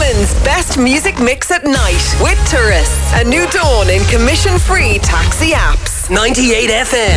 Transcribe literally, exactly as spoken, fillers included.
Dublin's best music mix at night with tourists. A new dawn in commission-free taxi apps. ninety-eight F M.